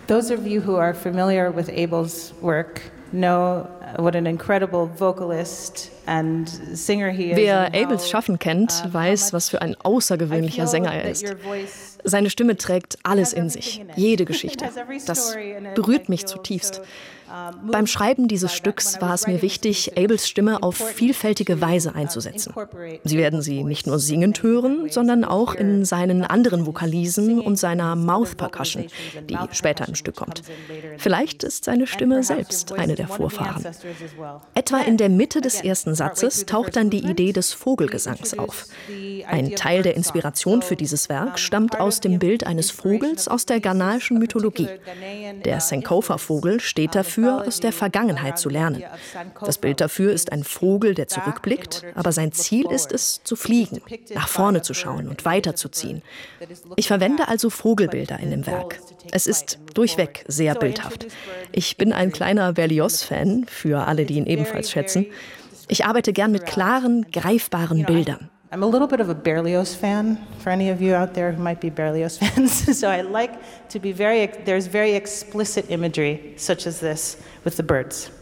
Those of you who are familiar with Abel's work know what an incredible vocalist and singer he is. Wer Abels Schaffen kennt, weiß, was für ein außergewöhnlicher Sänger er ist. Seine Stimme trägt alles in sich, jede Geschichte. Das berührt mich zutiefst. Beim Schreiben dieses Stücks war es mir wichtig, Abels Stimme auf vielfältige Weise einzusetzen. Sie werden sie nicht nur singend hören, sondern auch in seinen anderen Vokalisen und seiner Mouth Percussion, die später im Stück kommt. Vielleicht ist seine Stimme selbst eine der Vorfahren. Etwa in der Mitte des ersten Satzes taucht dann die Idee des Vogelgesangs auf. Ein Teil der Inspiration für dieses Werk stammt aus dem Bild eines Vogels aus der ghanaischen Mythologie. Der Sankofa-Vogel steht dafür, aus der Vergangenheit zu lernen. Das Bild dafür ist ein Vogel, der zurückblickt, aber sein Ziel ist es, zu fliegen, nach vorne zu schauen und weiterzuziehen. Ich verwende also Vogelbilder in dem Werk. Es ist durchweg sehr bildhaft. Ich bin ein kleiner Berlioz-Fan, für alle, die ihn ebenfalls schätzen. Ich arbeite gern mit klaren, greifbaren Bildern. I'm a little bit of a Berlioz fan, for any of you out there who might be Berlioz fans. So I like to be there's very explicit imagery, such as this, with the birds.